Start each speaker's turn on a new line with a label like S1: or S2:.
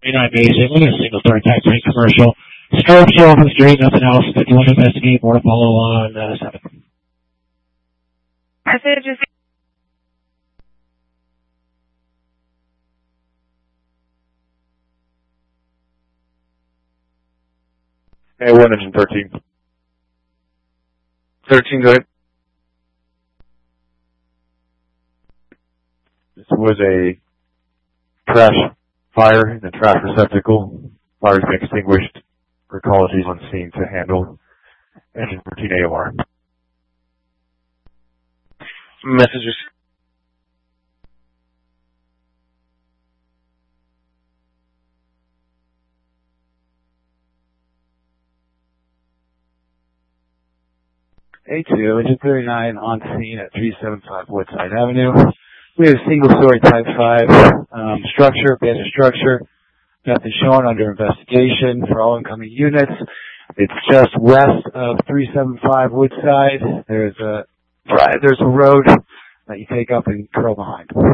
S1: 29 basic, we got a single story type 3 commercial. Strobe show off the street, nothing else that you want to investigate, more to follow on 7.
S2: Message is...
S3: Hey, 1 engine 13. 13, go ahead. This was a trash fire in the trash receptacle. Fire's been extinguished. Recology on scene to handle. Engine 13 AOR.
S4: Messages.
S5: A2, engine 39 on scene at 375 Woodside Avenue. We have a single-story Type 5 structure, abandoned structure. Nothing shown under investigation for all incoming units. It's just west of 375 Woodside. There's a road that you take up and curl behind.